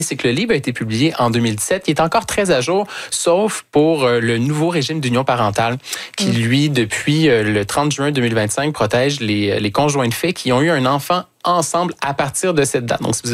c'est que le livre a été publié en 2017. Il est encore très à jour, sauf pour le nouveau régime d'union parentale qui, lui, depuis le 30 juin 2025, protège les conjoints de fait qui ont eu un enfant ensemble à partir de cette date. Donc, si vous